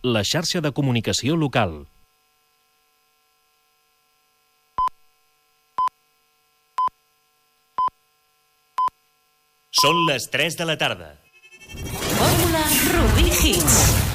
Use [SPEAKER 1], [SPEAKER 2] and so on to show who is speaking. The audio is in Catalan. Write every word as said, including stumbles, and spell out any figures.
[SPEAKER 1] la xarxa de comunicació local. Són les tres de la tarda.
[SPEAKER 2] Fórmula Rubí Hits.